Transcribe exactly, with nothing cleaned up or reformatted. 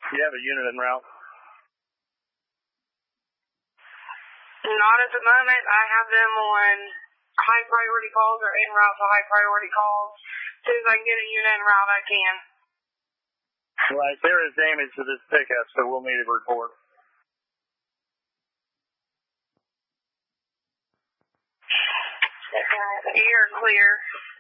You have a unit en route? Not at the moment. I have them on high priority calls or en route to high priority calls. As soon as I can get a unit en route, I can. Right, there is damage to this pickup, so we'll need a report. You're clear.